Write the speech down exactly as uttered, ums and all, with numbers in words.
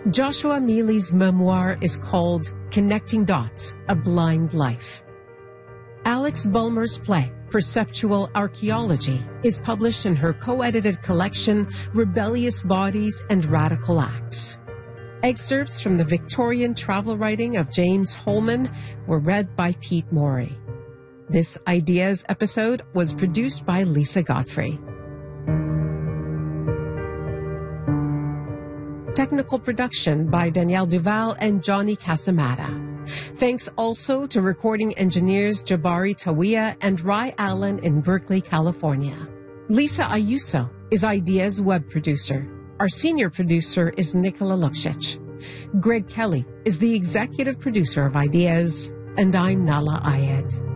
Joshua Mealy's memoir is called Connecting Dots, A Blind Life. Alex Bulmer's play, Perceptual Archaeology, is published in her co-edited collection, Rebellious Bodies and Radical Acts. Excerpts from the Victorian travel writing of James Holman were read by Pete Morey. This Ideas episode was produced by Lisa Godfrey. Technical production by Danielle Duval and Johnny Casamata. Thanks also to recording engineers Jabari Tawiya and Rai Allen in Berkeley, California. Lisa Ayuso is Ideas web producer. Our senior producer is Nicola Luksic. Greg Kelly is the executive producer of Ideas, and I'm Nala Ayed.